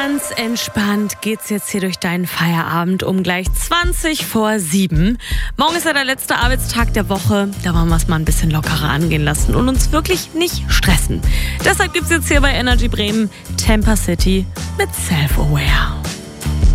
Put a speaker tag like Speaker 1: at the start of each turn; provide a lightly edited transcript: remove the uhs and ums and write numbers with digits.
Speaker 1: Ganz entspannt geht's jetzt hier durch deinen Feierabend um gleich 7:20. Morgen ist ja der letzte Arbeitstag der Woche. Da wollen wir es mal ein bisschen lockerer angehen lassen und uns wirklich nicht stressen. Deshalb gibt's jetzt hier bei Energy Bremen Temper City mit Self-Aware.